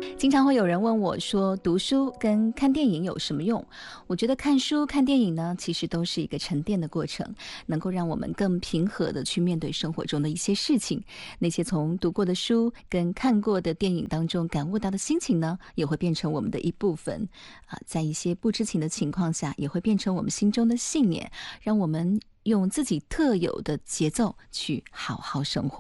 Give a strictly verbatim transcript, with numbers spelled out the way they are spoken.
经常会有人问我说，读书跟看电影有什么用？我觉得看书、看电影呢，其实都是一个沉淀的过程，能够让我们更平和的去面对生活中的一些事情。那些从读过的书跟看过的电影当中感悟到的心情呢，也会变成我们的一部分。啊、在一些不知情的情况下，也会变成我们心中的信念，让我们用自己特有的节奏去好好生活。